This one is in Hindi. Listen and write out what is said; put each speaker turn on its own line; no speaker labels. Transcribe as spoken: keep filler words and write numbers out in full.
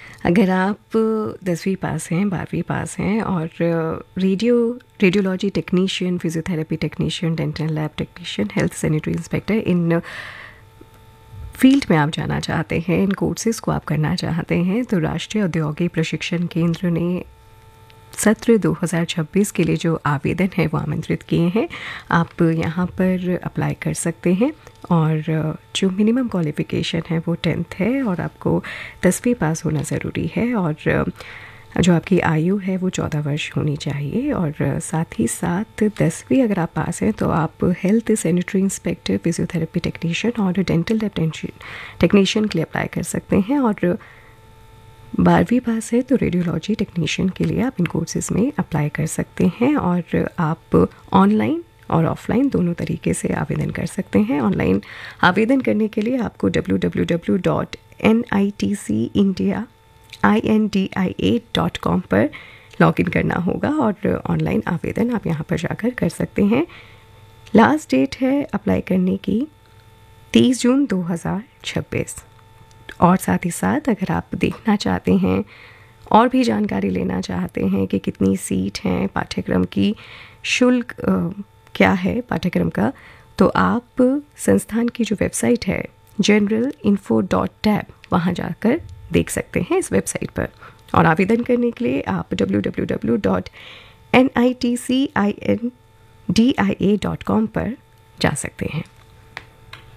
अगर आप दसवीं पास हैं, बारहवीं पास हैं और radio radiology technician, physiotherapy technician, dental lab technician, health sanitary inspector, इन फील्ड में आप जाना चाहते हैं, इन कोर्सेज़ को आप करना चाहते हैं, तो राष्ट्रीय औद्योगिक प्रशिक्षण केंद्र ने सत्र दो हज़ार छब्बीस के लिए जो आवेदन है वो आमंत्रित किए हैं। आप यहाँ पर अप्लाई कर सकते हैं और जो मिनिमम क्वालिफ़िकेशन है वो टेंथ है और आपको दसवीं पास होना ज़रूरी है और जो आपकी आयु है वो चौदह वर्ष होनी चाहिए और साथ ही साथ दसवीं अगर आप पास हैं तो आप health sanitary inspector, physiotherapy technician और डेंटल लैब टेक्नीशियन के लिए अप्लाई कर सकते हैं और बारहवीं पास है तो रेडियोलॉजी टेक्नीशियन के लिए आप इन कोर्सेज़ में अप्लाई कर सकते हैं और आप ऑनलाइन और ऑफलाइन दोनों तरीके से आवेदन कर सकते हैं। ऑनलाइन आवेदन करने के लिए आपको W W W dot N I T C India I N D I A dot com पर लॉगिन करना होगा और ऑनलाइन आवेदन आप यहाँ पर जाकर कर सकते हैं। लास्ट डेट है अप्लाई करने की तीस जून दो हज़ार छब्बीस। और साथ ही साथ अगर आप देखना चाहते हैं और भी जानकारी लेना चाहते हैं कि कितनी सीट हैं, पाठ्यक्रम की शुल्क आ, क्या है पाठ्यक्रम का, तो आप संस्थान की जो वेबसाइट है जनरल इन्फो डॉट टैब वहाँ जाकर देख सकते हैं इस वेबसाइट पर। और आवेदन करने के लिए आप W W W dot N I T C I N D I A dot com पर जा सकते हैं।